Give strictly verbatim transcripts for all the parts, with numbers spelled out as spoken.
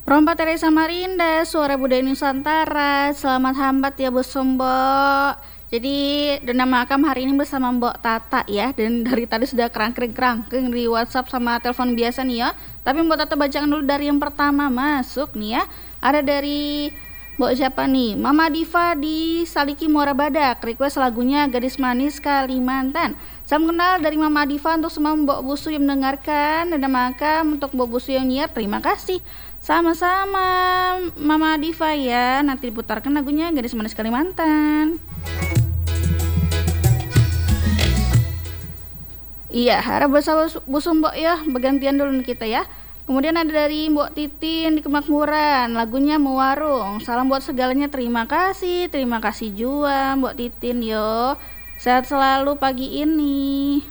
Rompa Teresa Marinda, Suara Budaya Nusantara. Selamat hambat ya Bos Mbok. Jadi nama Akam hari ini bersama Mbok Tata ya. Dan dari tadi sudah kerang-kerang di WhatsApp sama telepon biasa nih ya. Tapi Mbok Tata bacakan dulu dari yang pertama masuk nih ya. Ada dari Mbok siapa nih? Mama Diva di Saliki Muara Badak. Request lagunya Gadis Manis Kalimantan. Salam kenal dari Mama Diva untuk semua Mbok Busu yang mendengarkan. Dan nama Akam untuk Mbok Busu yang nyiar. Terima kasih. Sama-sama Mama Diva ya. Nanti diputarkan lagunya Gadis Manis Kalimantan. Iya, harap bersama Busu Mbok ya. Bergantian dulu nih kita ya. Kemudian ada dari Mbok Titin di Kemakmuran, lagunya Mewarung. Salam buat segalanya, terima kasih. Terima kasih juga Mbok Titin yo. Sehat selalu pagi ini.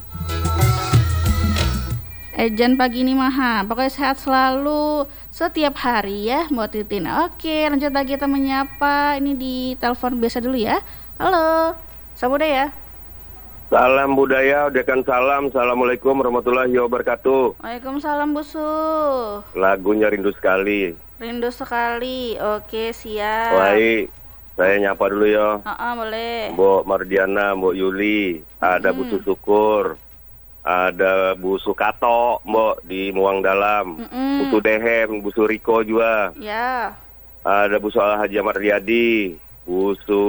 Ejan pagi ini maha. Pokoknya sehat selalu setiap hari ya Mbok Titin. Oke, lanjut lagi kita menyapa. Ini di telepon biasa dulu ya. Halo, Sabuda ya. Salam budaya, udakan salam. Assalamualaikum warahmatullahi wabarakatuh. Waalaikumsalam Busu. Lagunya rindu sekali. Rindu sekali. Oke, siap. Baik, saya nyapa dulu ya. Uh-uh, boleh. Mbok Mardiana, Mbok Yuli, ada Mm-mm. Bu Syukur, ada Bu Sukato, Mbok di Muang Dalam, Mm-mm. Bu Dehem, Bu Suriko juga. Ya. Ada Bu Soal Haji Ahmad Riyadi, Bu Su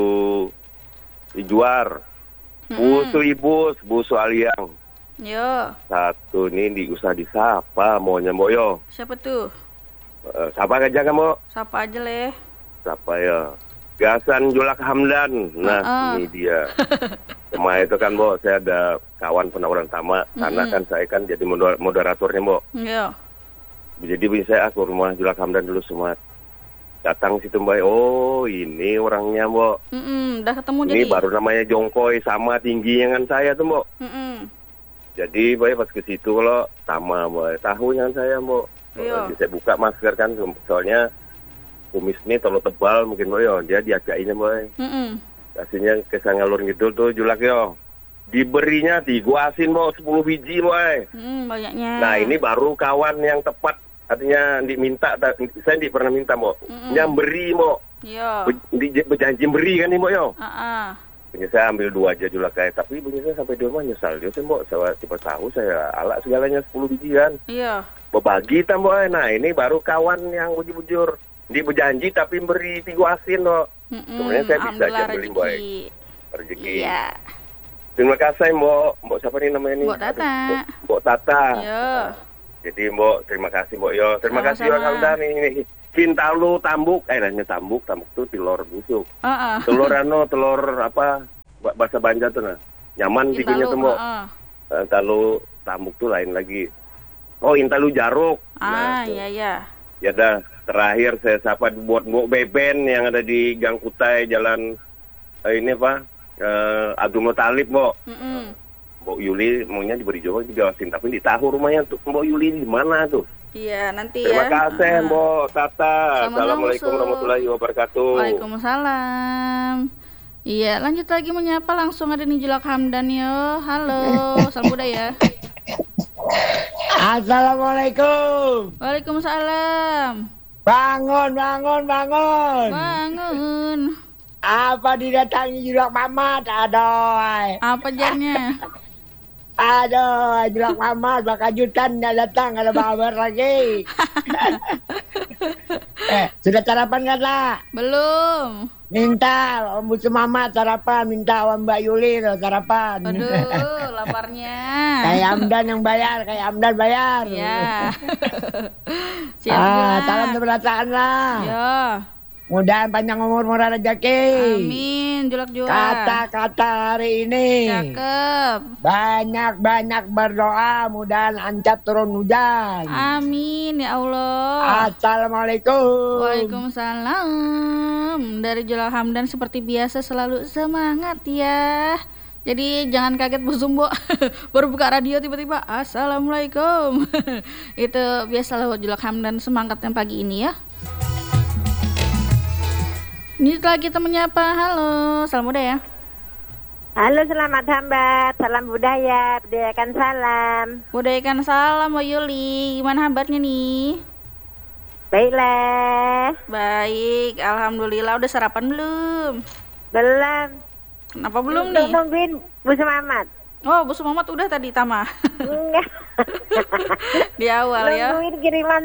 Ijuar, Busu Ibus, Busu Aliang. Yo. Satu ini di usah disapa maunya Mbok yo. Siapa tuh? Uh, sapa aja kan Mbok? Siapa aja leh? Sapa ya? Gasan Julak Hamdan. Nah, Uh-uh. ini dia. Kemarin itu kan Mbok, saya ada kawan penawaran sama. Mm-mm. Karena kan saya kan jadi moder- moderatornya Mbok. Yo. Jadi saya ke rumah Julak Hamdan dulu semua. Datang situ Mbak, oh ini orangnya Mbok. Mm-mm, udah ketemu Ini jadi. baru namanya Jongkoy, sama tingginya dengan saya tuh Mbok. Mm-mm. Jadi Mbak pas ke situ kalau sama Mbak, tahu dengan saya Mbok. Iya. Jadi saya buka masker kan, soalnya kumis ini terlalu tebal mungkin Mbak yo. Dia diajainnya Mbak. Mm-mm. Kasihnya ke Sangalur gitu tuh Julak yo. Diberinya diguasin Mbok sepuluh biji Mbak. Mm, banyaknya. Nah ini baru kawan yang tepat. Artinya diminta, saya tidak pernah minta Mbok. Mm-mm. Yang beri Mbok. Yo. Be- di- Berjanji beri kan nih Mbok yo. Uh-uh. Punya saya ambil dua aja Julak kayak, tapi punya saya sampai di rumah nyesal dia sih Mbok. Saya tiba tahu saya alak segalanya sepuluh biji kan. Iya. Berbagi tambah. Nah ini baru kawan yang bujur-bujur. Dia berjanji tapi beri tiguasin Mbok. Mm-mm. Sebenarnya saya bisa Alhamdulillah aja beli rezeki. Mbok. Rezeki. Iya. Terima kasih Mbok. Mbok siapa nih namanya nih? Mbok Tata. Aduh, Mbok, Mbok Tata. Yo. Jadi Mbok, terima kasih Mbok yo. Terima kasih Sama-sama. Mbok Hamdan ini. Cinta lu tambuk, eh namanya tambuk, tambuk tuh telur busuk. Uh-uh. Telur ano, telur apa? ba- Bahasa Banjar tuh nah. Nyaman dikunyah tuh Mbok. Uh-uh. Eh, Kalau tambuk tuh lain lagi. Oh, intalu jaruk. Ah, Nah, iya iya. ya dah, terakhir saya sapa buat Mbok Beben yang ada di Gang Kutai Jalan eh, ini apa? Eh, Abdul Muthalib Mbok. Mm-mm. Mbok Yuli maunya diberi Jawa digawasin, tapi di tahu rumahnya tuh Mbok Yuli di mana tuh? Iya, nanti Terima ya. kasih Uh-uh. Mbok Tata. Sama-sama, Assalamualaikum Su. warahmatullahi wabarakatuh. Waalaikumsalam. Iya, lanjut lagi menyapa langsung ada nih Julak Hamdan yo. Halo, salam budaya. Assalamualaikum. Waalaikumsalam. Bangun, bangun, bangun. Bangun. Apa didatangi Julak Mamat? Aduh. Apa jarnya? Aduh, Julak Mamat bakal jutan nggak datang, ada kabar lagi. eh, sudah sarapan nggak lah? Belum. Minta Om Busu Mamat sarapan, minta Om Mbak Yuli loh, sarapan. Aduh, laparnya. Kayak Amdan yang bayar, kayak Amdan bayar. Ya. Siap Ah, Julak. salam keberatan lah. Yo. Mudahan panjang umur, murah rezeki. Amin, Julak juga. Kata-kata hari ini Cakep. banyak-banyak berdoa, mudahan lancar turun hujan. Amin ya Allah. Assalamualaikum. Waalaikumsalam. Dari Julak Hamdan seperti biasa selalu semangat ya. Jadi jangan kaget Bu Sumbo baru buka radio tiba-tiba Assalamualaikum. Itu biasalah Julak Hamdan semangatnya pagi ini ya. Ini setelah kita menyapa, halo, salam budaya. Halo, selamat hambat, salam budaya, budayakan salam. Budayakan salam, Mbak Yuli. Gimana kabarnya nih? Baiklah. Baik, alhamdulillah. Udah sarapan belum? Belum. Kenapa belum Belum nih? nungguin Bu Mamat. Oh, Bu Sumamat udah tadi Tama. Enggak. Di awal ya. Nungguin kiriman.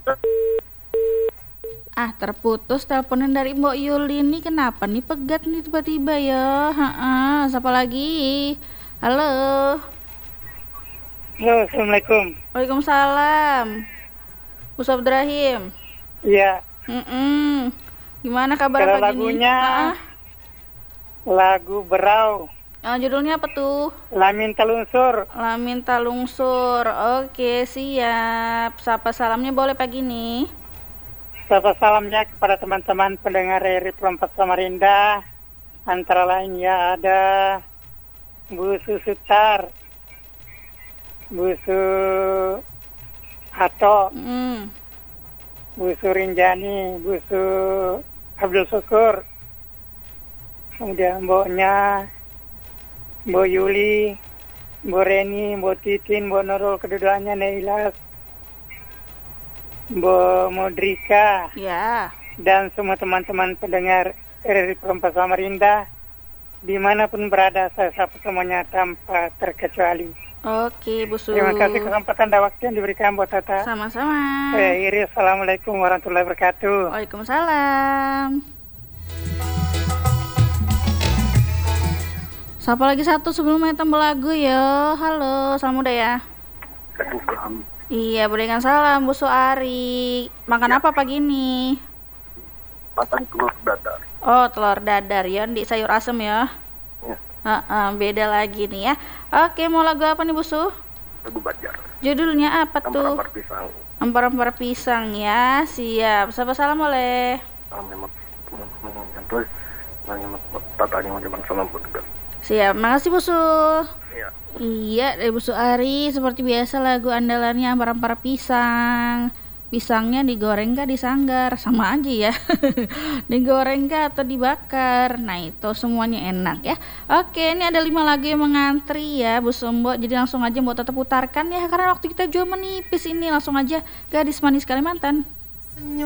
Ah, terputus teleponan dari Mbok Yuli nih. Kenapa nih pegat nih tiba-tiba ya? Heeh, siapa lagi? Halo. Halo, Assalamualaikum. Waalaikumsalam. Gus Abdrahim. Iya, Mm-mm. Gimana kabar kalau pagi ini? lagunya Ah, ah. lagu Berau, Ah, judulnya apa tuh? Lamin Talunsur. Lamin Talungsur. Oke, siap. Sapa salamnya boleh pagi nih. Sapa salamnya kepada teman-teman pendengar R R I Perempat Samarinda. Antara lain ya ada Bu Susutar, Bu Su Ato, Mm. Bu Surinjani, Bu Su Abdul Syukur, kemudian mboknya Mbok Yuli, Mbok Reni, Mbok Titin, Mbok Nurul, kedudukannya Nailas, Mbok Modrika, Ya. dan semua teman-teman pendengar R R I Perempat Samarinda, dimanapun berada, saya sapa semuanya tanpa terkecuali. Oke, Bu Su. Terima kasih kesempatan dan waktu yang diberikan buat Tata. Sama-sama. Saya Iris, Assalamualaikum warahmatullahi wabarakatuh. Waalaikumsalam. Siapa lagi satu sebelum main tombol lagu ya? Halo, salam muda ya. Iya, berikan salam Bu Suari. Makan apa pagi ini? Makan telur dadar. Oh, telur dadar ya, di sayur asem ya. Ya. Heeh, beda lagi nih ya. Oke, mau lagu apa nih Bu Su? Lagu Banjar. Judulnya apa tuh? Ampar pisang. Empar-empar pisang ya. Siap. Sapa salam boleh. Memang terus nanya tatanya macam salam juga. Siap. Makasih Bu Su. Iya. Iya, dari Bu Suari seperti biasa lagu andalannya ampar-ampar pisang. Pisangnya digoreng kah disanggar? Sama aja ya. Digoreng kah atau dibakar? Nah, itu semuanya enak ya. Oke, ini ada lima lagu yang mengantri ya Bu Sombo. Jadi langsung aja Mbok tetap putarkan ya, karena waktu kita juga menipis ini. Langsung aja Gadis Manis Kalimantan.